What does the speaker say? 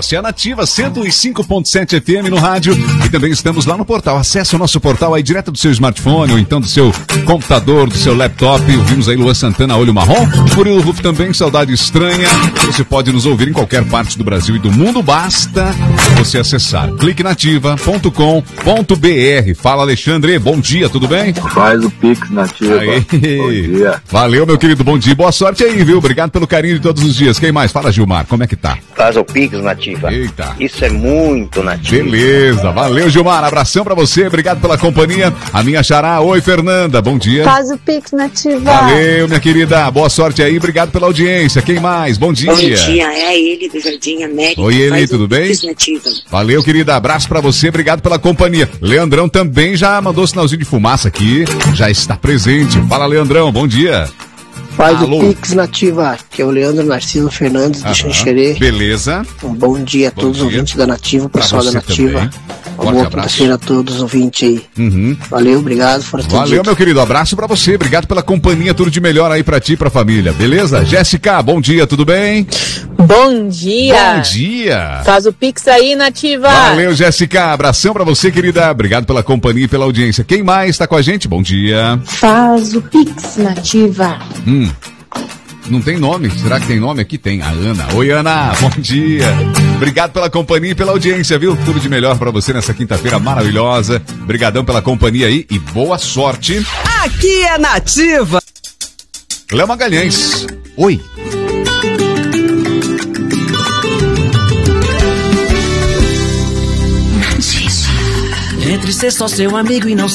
Essa é a Nativa 105.7 FM no rádio e também estamos lá no portal. Acesse o nosso portal aí direto do seu smartphone ou então do seu computador, do seu laptop. Ouvimos aí Luan Santana, Olho Marrom, Murilo Ruf também, Saudade Estranha. Você pode nos ouvir em qualquer parte do Brasil e do mundo, basta você acessar cliquenativa.com.br. Fala, Alexandre, bom dia, tudo bem? Faz o Pix Nativa. Aí. Bom dia. Valeu, meu querido, bom dia, boa sorte aí, viu? Obrigado pelo carinho de todos os dias. Quem mais? Fala, Gilmar, como é que tá? Faz o Pix Nativa. Eita. Isso é muito Nativa. Beleza, valeu, Gilmar, abração pra você, obrigado pela companhia. A minha xará, oi, Fernanda, bom dia. Faz o Pix Nativa. Valeu, minha querida, boa sorte aí, obrigado pela audiência. Quem mais? Bom dia. Bom dia, é ele do Jardim América. Oi, Eli, tudo bem? Valeu, querida, abraço pra você, obrigado pela companhia. Leandrão também já mandou sinalzinho de fumaça aqui, já está presente. Fala, Leandrão, bom dia. Faz Alô. o Pix Nativa, que é o Leandro Narciso Fernandes de Xanxerê. Beleza. Um bom dia a todos os ouvintes da Nativa, pessoal da Nativa. Também. Uma boa quinta-feira a todos os ouvintes aí. Uhum. Valeu, obrigado. Valeu, meu querido, abraço pra você, obrigado pela companhia, tudo de melhor aí pra ti e pra família, beleza? Jéssica, bom dia, tudo bem? Bom dia. Bom dia. Faz o Pix aí, Nativa. Valeu, Jéssica, abração pra você, querida, obrigado pela companhia e pela audiência. Quem mais tá com a gente? Bom dia. Faz o Pix Nativa. Não tem nome? Será que tem nome aqui? Tem, a Ana. Oi, Ana, bom dia. Obrigado pela companhia e pela audiência, viu? Tudo de melhor pra você nessa quinta-feira maravilhosa. Obrigadão pela companhia aí e boa sorte. Aqui é Nativa. Léo Magalhães. Oi. Entre ser só seu amigo e não ser